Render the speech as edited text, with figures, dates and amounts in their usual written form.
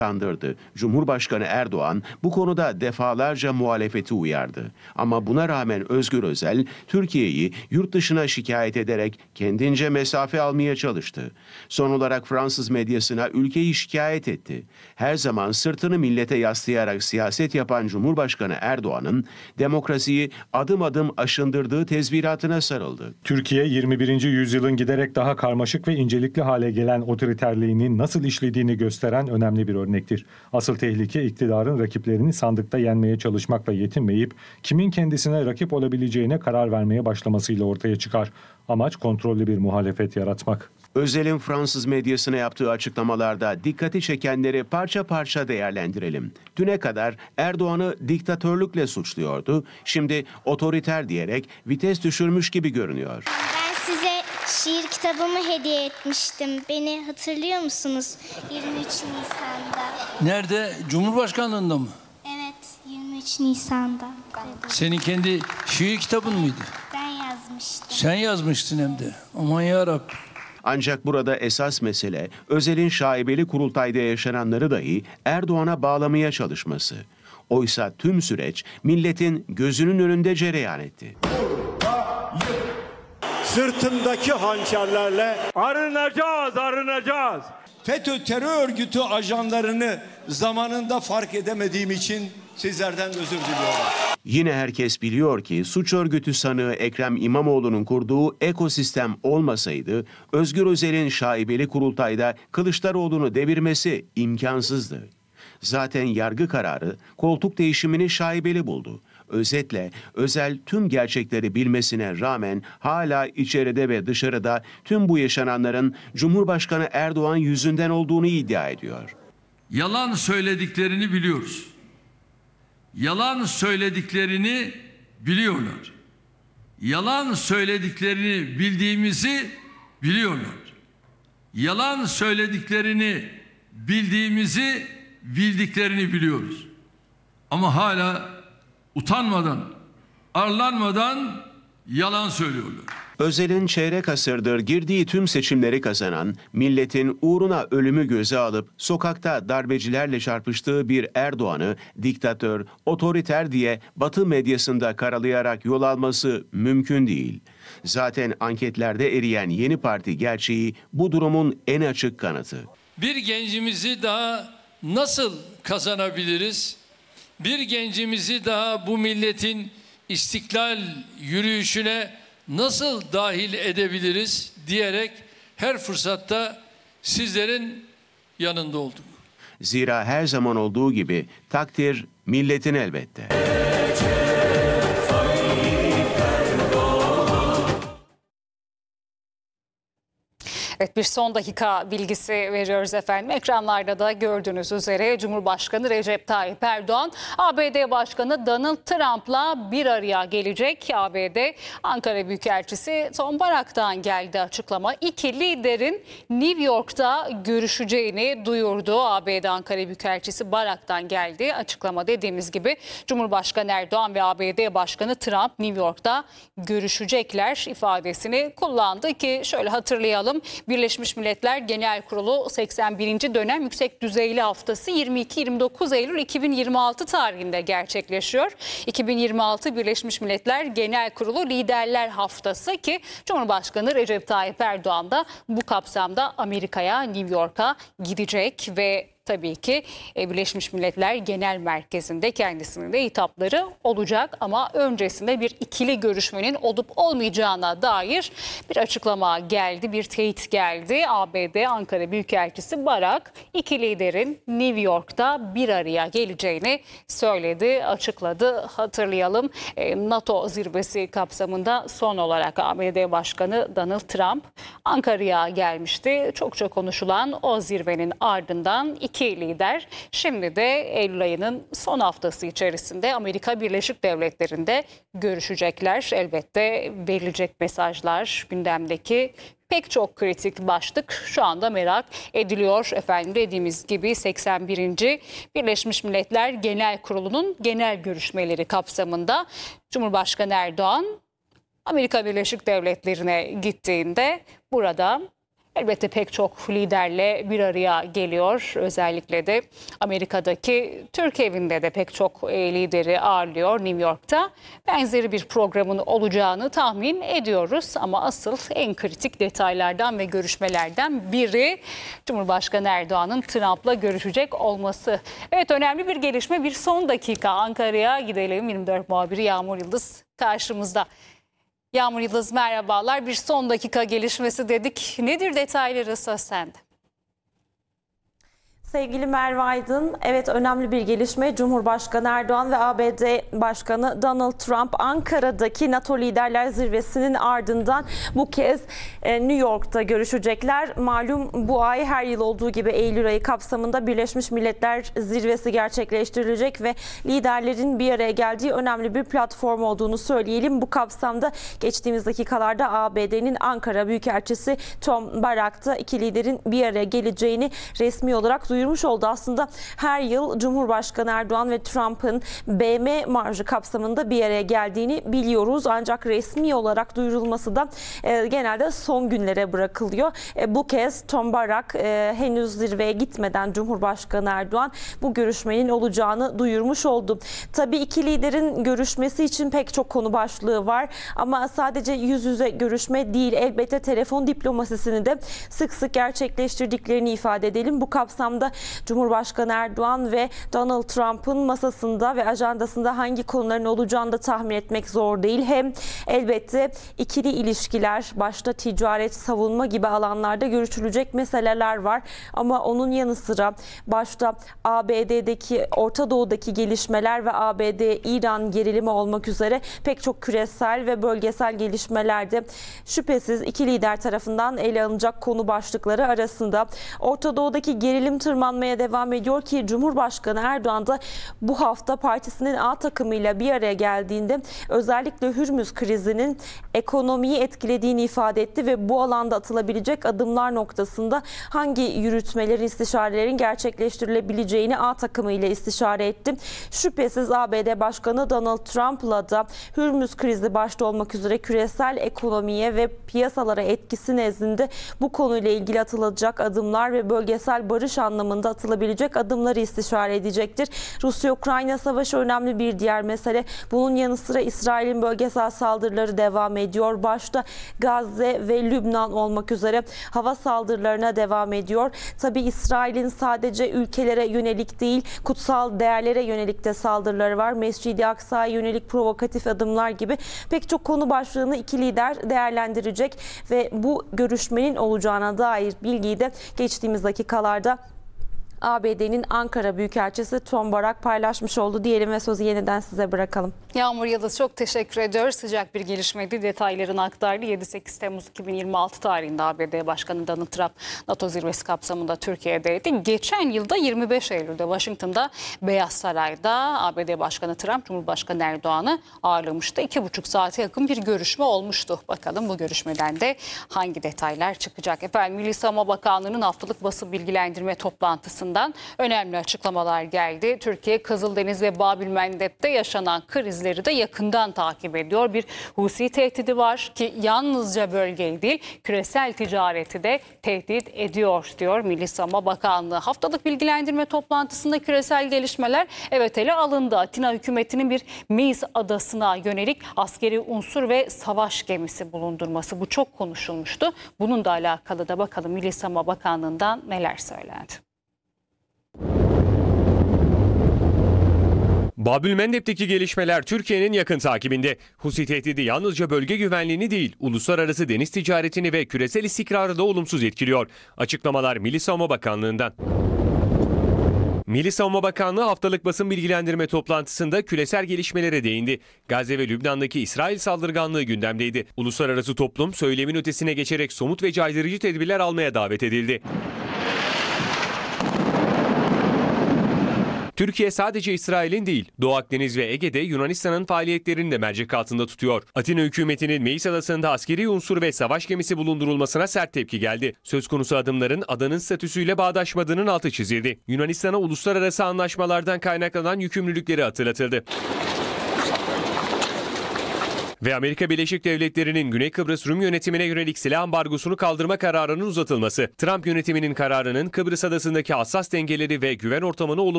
kandırdı. Cumhurbaşkanı Erdoğan bu konuda defalarca muhalefeti uyardı. Ama buna rağmen Özgür Özel, Türkiye'yi yurt dışına şikayet ederek kendince mesafe almaya çalıştı. Son olarak Fransız medyasına ülkeyi şikayet etti. Her zaman sırtını millete yaslayarak siyaset yapan Cumhurbaşkanı Erdoğan'ın demokrasiyi adım adım aşındırdığı tezviratına sarıldı. Türkiye 21. yüzyılın giderek daha karmaşık ve incelikli hale gelen otoriterliğinin nasıl işlediğini gösteren önemli bir örnektir. Asıl tehlike iktidarın rakiplerini sandıkta yenmeye çalışmakla yetinmeyip kimin kendisine rakip olabileceğine karar vermeye başlamasıyla ortaya çıkar. Amaç kontrollü bir muhalefet yaratmak. Özel'in Fransız medyasına yaptığı açıklamalarda dikkati çekenleri parça parça değerlendirelim. Düne kadar Erdoğan'ı diktatörlükle suçluyordu. Şimdi otoriter diyerek vites düşürmüş gibi görünüyor. Ben size şiir kitabımı hediye etmiştim. Beni hatırlıyor musunuz? 23 Nisan'da. Nerede? Cumhurbaşkanlığında mı? Evet, 23 Nisan'da. Senin kendi şiir kitabın mıydı? Ben yazmıştım. Sen yazmıştın hem de. Aman yarabbim. Ancak burada esas mesele Özel'in şaibeli kurultayda yaşananları dahi Erdoğan'a bağlamaya çalışması. Oysa tüm süreç milletin gözünün önünde cereyan etti. Sırtındaki hançerlerle arınacağız. FETÖ terör örgütü ajanlarını zamanında fark edemediğim için sizlerden özür diliyorum. Yine herkes biliyor ki suç örgütü sanığı Ekrem İmamoğlu'nun kurduğu ekosistem olmasaydı Özgür Özel'in şaibeli kurultayda Kılıçdaroğlu'nu devirmesi imkansızdı. Zaten yargı kararı koltuk değişimini şaibeli buldu. Özetle Özel tüm gerçekleri bilmesine rağmen hala içeride ve dışarıda tüm bu yaşananların Cumhurbaşkanı Erdoğan yüzünden olduğunu iddia ediyor. Yalan söylediklerini biliyoruz. Yalan söylediklerini biliyorlar. Yalan söylediklerini bildiğimizi biliyorlar. Yalan söylediklerini bildiğimizi bildiklerini biliyoruz. Ama hala utanmadan, arlanmadan yalan söylüyorlar. Özel'in çeyrek asırdır girdiği tüm seçimleri kazanan, milletin uğruna ölümü göze alıp sokakta darbecilerle çarpıştığı bir Erdoğan'ı diktatör, otoriter diye Batı medyasında karalayarak yol alması mümkün değil. Zaten anketlerde eriyen Yeni Parti gerçeği bu durumun en açık kanıtı. Bir gencimizi daha nasıl kazanabiliriz? Bir gencimizi daha bu milletin istiklal yürüyüşüne nasıl dahil edebiliriz diyerek her fırsatta sizlerin yanında olduk. Zira her zaman olduğu gibi takdir milletin elbette. Evet, bir son dakika bilgisi veriyoruz efendim. Ekranlarda da gördüğünüz üzere Cumhurbaşkanı Recep Tayyip Erdoğan, ABD Başkanı Donald Trump'la bir araya gelecek. ABD Ankara Büyükelçisi Tom Barak'tan geldi açıklama. İki liderin New York'ta görüşeceğini duyurdu. ABD Ankara Büyükelçisi Barak'tan geldi açıklama, dediğimiz gibi Cumhurbaşkanı Erdoğan ve ABD Başkanı Trump New York'ta görüşecekler ifadesini kullandı ki şöyle hatırlayalım. Birleşmiş Milletler Genel Kurulu 81. dönem yüksek düzeyli haftası 22-29 Eylül 2026 tarihinde gerçekleşiyor. 2026 Birleşmiş Milletler Genel Kurulu Liderler Haftası ki Cumhurbaşkanı Recep Tayyip Erdoğan da bu kapsamda Amerika'ya, New York'a gidecek ve tabii ki Birleşmiş Milletler Genel Merkezi'nde kendisinin de hitapları olacak ama öncesinde bir ikili görüşmenin olup olmayacağına dair bir açıklama geldi, bir teyit geldi. ABD Ankara Büyükelçisi Barak iki liderin New York'ta bir araya geleceğini söyledi, açıkladı. Hatırlayalım, NATO zirvesi kapsamında son olarak ABD Başkanı Donald Trump Ankara'ya gelmişti. Çokça konuşulan o zirvenin ardından iki lider şimdi de Eylül ayının son haftası içerisinde Amerika Birleşik Devletleri'nde görüşecekler. Elbette verilecek mesajlar, gündemdeki pek çok kritik başlık şu anda merak ediliyor. Efendim, dediğimiz gibi 81. Birleşmiş Milletler Genel Kurulu'nun genel görüşmeleri kapsamında Cumhurbaşkanı Erdoğan Amerika Birleşik Devletleri'ne gittiğinde burada Elbette pek çok liderle bir araya geliyor. Özellikle de Amerika'daki Türk evinde de pek çok lideri ağırlıyor New York'ta. Benzeri bir programın olacağını tahmin ediyoruz. Ama asıl en kritik detaylardan ve görüşmelerden biri Cumhurbaşkanı Erdoğan'ın Trump'la görüşecek olması. Evet, önemli bir gelişme. Bir son dakika Ankara'ya gidelim. 24 muhabiri Yağmur Yıldız karşımızda. Yağmur Yıldız, merhabalar. Bir son dakika gelişmesi dedik. Nedir detayları, söz sende? Sevgili Merve Aydın, evet, önemli bir gelişme. Cumhurbaşkanı Erdoğan ve ABD Başkanı Donald Trump Ankara'daki NATO Liderler Zirvesi'nin ardından bu kez New York'ta görüşecekler. Malum bu ay her yıl olduğu gibi Eylül ayı kapsamında Birleşmiş Milletler Zirvesi gerçekleştirilecek ve liderlerin bir araya geldiği önemli bir platform olduğunu söyleyelim. Bu kapsamda geçtiğimiz dakikalarda ABD'nin Ankara Büyükelçisi Tom Barak da iki liderin bir araya geleceğini resmi olarak duyurmuş oldu. Aslında her yıl Cumhurbaşkanı Erdoğan ve Trump'ın BM marjı kapsamında bir araya geldiğini biliyoruz. Ancak resmi olarak duyurulması da genelde son günlere bırakılıyor. Bu kez Tom Barak henüz zirveye gitmeden Cumhurbaşkanı Erdoğan bu görüşmenin olacağını duyurmuş oldu. Tabii iki liderin görüşmesi için pek çok konu başlığı var ama sadece yüz yüze görüşme değil, elbette telefon diplomasisini de sık sık gerçekleştirdiklerini ifade edelim. Bu kapsamda Cumhurbaşkanı Erdoğan ve Donald Trump'ın masasında ve ajandasında hangi konuların olacağını da tahmin etmek zor değil. Hem elbette ikili ilişkiler, başta ticaret, savunma gibi alanlarda görüşülecek meseleler var. Ama onun yanı sıra başta ABD'deki, Orta Doğu'daki gelişmeler ve ABD-İran gerilimi olmak üzere pek çok küresel ve bölgesel gelişmelerde şüphesiz iki lider tarafından ele alınacak konu başlıkları arasında. Orta Doğu'daki gerilim tırmanmaya devam ediyor ki Cumhurbaşkanı Erdoğan da bu hafta partisinin A takımıyla bir araya geldiğinde özellikle Hürmüz krizinin ekonomiyi etkilediğini ifade etti ve bu alanda atılabilecek adımlar noktasında hangi yürütmelerin, istişarelerin gerçekleştirilebileceğini A takımıyla istişare etti. Şüphesiz ABD Başkanı Donald Trump'la da Hürmüz krizi başta olmak üzere küresel ekonomiye ve piyasalara etkisi nezdinde bu konuyla ilgili atılacak adımlar ve bölgesel barış anlamında atılabilecek adımları istişare edecektir. Rusya-Ukrayna savaşı önemli bir diğer mesele. Bunun yanı sıra İsrail'in bölgesel saldırıları devam ediyor. Başta Gazze ve Lübnan olmak üzere hava saldırılarına devam ediyor. Tabii İsrail'in sadece ülkelere yönelik değil, kutsal değerlere yönelik de saldırıları var. Mescid-i Aksa'ya yönelik provokatif adımlar gibi pek çok konu başlığını iki lider değerlendirecek ve bu görüşmenin olacağına dair bilgiyi de geçtiğimiz dakikalarda ABD'nin Ankara Büyükelçisi Tom Barak paylaşmış oldu diyelim ve sözü yeniden size bırakalım. Yağmur Yıldız, çok teşekkür ediyoruz. Sıcak bir gelişmeydi. Detaylarını aktardı. 7-8 Temmuz 2026 tarihinde ABD Başkanı Donald Trump NATO zirvesi kapsamında Türkiye'deydi. Geçen yılda 25 Eylül'de Washington'da Beyaz Saray'da ABD Başkanı Trump, Cumhurbaşkanı Erdoğan'ı ağırlamıştı. 2,5 saate yakın bir görüşme olmuştu. Bakalım bu görüşmeden de hangi detaylar çıkacak? Efendim, Milli Savunma Bakanlığı'nın haftalık basın bilgilendirme toplantısında önemli açıklamalar geldi. Türkiye, Kızıldeniz ve Babülmendeb'de yaşanan krizleri de yakından takip ediyor. Bir Husi tehdidi var ki yalnızca bölgeyi değil, küresel ticareti de tehdit ediyor diyor Milli Savunma Bakanlığı. Haftalık bilgilendirme toplantısında küresel gelişmeler evet ele alındı. Atina hükümetinin bir Meis adasına yönelik askeri unsur ve savaş gemisi bulundurması, bu çok konuşulmuştu. Bununla alakalı da bakalım Milli Savunma Bakanlığı'ndan neler söylendi. Babülmendeb'deki gelişmeler Türkiye'nin yakın takibinde. Husi tehdidi yalnızca bölge güvenliğini değil, uluslararası deniz ticaretini ve küresel istikrarı da olumsuz etkiliyor. Açıklamalar Milli Savunma Bakanlığı'ndan. Milli Savunma Bakanlığı haftalık basın bilgilendirme toplantısında küresel gelişmelere değindi. Gazze ve Lübnan'daki İsrail saldırganlığı gündemdeydi. Uluslararası toplum söylemin ötesine geçerek somut ve caydırıcı tedbirler almaya davet edildi. Türkiye sadece İsrail'in değil, Doğu Akdeniz ve Ege'de Yunanistan'ın faaliyetlerini de mercek altında tutuyor. Atina hükümetinin Meis adasında askeri unsur ve savaş gemisi bulundurulmasına sert tepki geldi. Söz konusu adımların adanın statüsüyle bağdaşmadığının altı çizildi. Yunanistan'a uluslararası anlaşmalardan kaynaklanan yükümlülükleri hatırlatıldı. Ve Amerika Birleşik Devletleri'nin Güney Kıbrıs Rum yönetimine yönelik silah ambargosunu kaldırma kararının uzatılması. Trump yönetiminin kararının Kıbrıs adasındaki hassas dengeleri ve güven ortamını olumsuz